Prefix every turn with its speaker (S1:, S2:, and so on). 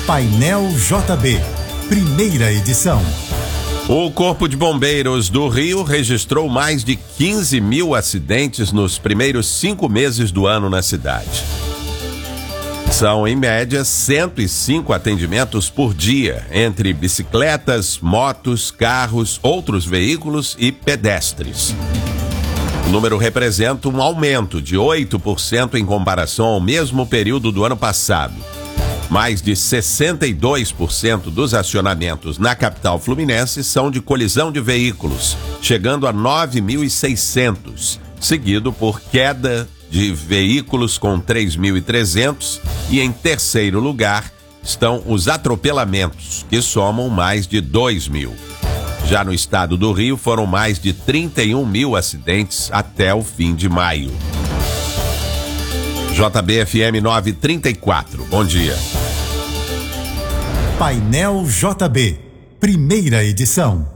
S1: Painel JB, primeira edição.
S2: O Corpo de Bombeiros do Rio registrou mais de 15 mil acidentes nos primeiros 5 meses do ano na cidade. São, em média, 105 atendimentos por dia, entre bicicletas, motos, carros, outros veículos e pedestres. O número representa um aumento de 8% em comparação ao mesmo período do ano passado. Mais de 62% dos acionamentos na capital fluminense são de colisão de veículos, chegando a 9.600, seguido por queda de veículos com 3.300 e, em terceiro lugar, estão os atropelamentos, que somam mais de 2.000. Já no estado do Rio, foram mais de 31 mil acidentes até o fim de maio. JB-FM 934, bom dia.
S1: Painel JB, primeira edição.